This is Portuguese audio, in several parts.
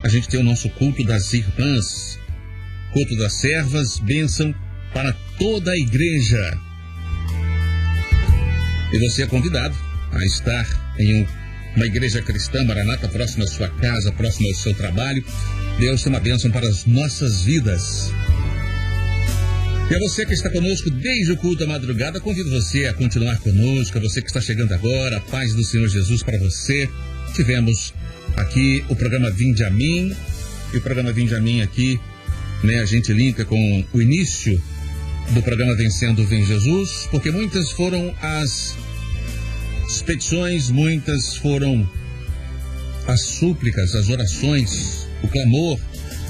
a gente tem o nosso culto das irmãs, culto das servas, bênção para toda a igreja. E você é convidado a estar em uma igreja cristã, Maranata, próxima à sua casa, próxima ao seu trabalho. Deus tem uma bênção para as nossas vidas. E a você que está conosco desde o culto da madrugada, convido você a continuar conosco. A você que está chegando agora, a paz do Senhor Jesus para você. Tivemos aqui o programa Vinde a Mim. E o programa Vinde a Mim aqui, a gente linka com o início do programa Vencendo Vem Jesus, porque muitas foram as petições, muitas foram as súplicas, as orações, o clamor.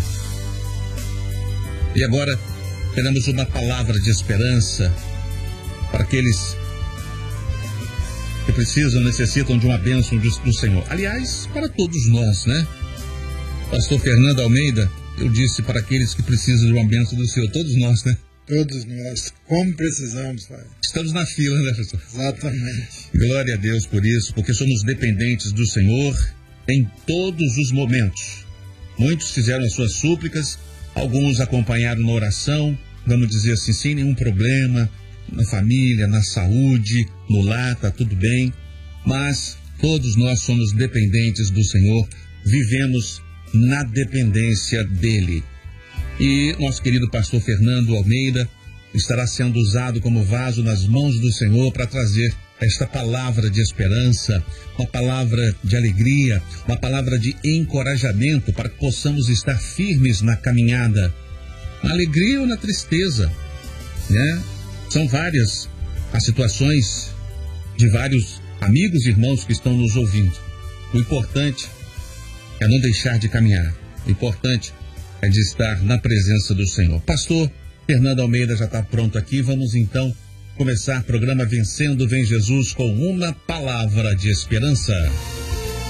E agora teremos uma palavra de esperança para aqueles que precisam, necessitam de uma bênção do Senhor. Aliás, para todos nós, Pastor Fernando Almeida, eu disse para aqueles que precisam de uma bênção do Senhor, todos nós, Todos nós, como precisamos, Pai. Estamos na fila, pastor? Exatamente. Glória a Deus por isso, porque somos dependentes do Senhor em todos os momentos. Muitos fizeram as suas súplicas, alguns acompanharam na oração, vamos dizer assim, sem nenhum problema, na família, na saúde, no lar, tá tudo bem, mas todos nós somos dependentes do Senhor, vivemos na dependência dEle. E nosso querido pastor Fernando Almeida estará sendo usado como vaso nas mãos do Senhor para trazer esta palavra de esperança, uma palavra de alegria, uma palavra de encorajamento para que possamos estar firmes na caminhada, na alegria ou na tristeza, São várias as situações de vários amigos e irmãos que estão nos ouvindo. O importante é não deixar de caminhar. O importante é de estar na presença do Senhor. Pastor Fernando Almeida já está pronto aqui. Vamos então começar o programa Vencendo Vem Jesus com uma palavra de esperança.